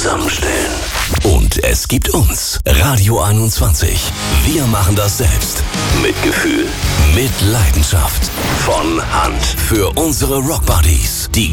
zusammenstellen. Und es gibt uns, Radio 21. Wir machen das selbst. Mit Gefühl, mit Leidenschaft. Von Hand. Für unsere Rockbuddies. Die